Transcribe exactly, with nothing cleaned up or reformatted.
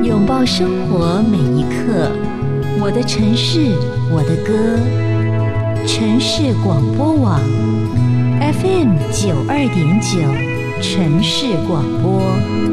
拥抱生活每一刻，我的城市，我的歌。城市广播网 F M 九二点九，城市广播。